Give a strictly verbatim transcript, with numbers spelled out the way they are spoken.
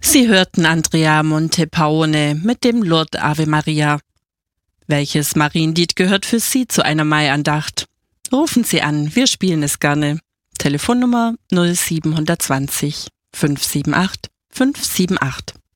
Sie hörten Andrea Montepaone mit dem Lourdes Ave Maria. Welches Marienlied gehört für Sie zu einer Maiandacht? Rufen Sie an, wir spielen es gerne. Telefonnummer null sieben zwei null fünf sieben acht fünf sieben acht.